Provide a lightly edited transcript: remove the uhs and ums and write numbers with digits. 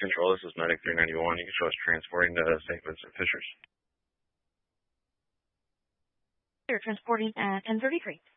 Control, this is Medic 391. You can show us transporting to St. Vincent Fishers. You're transporting at 1033.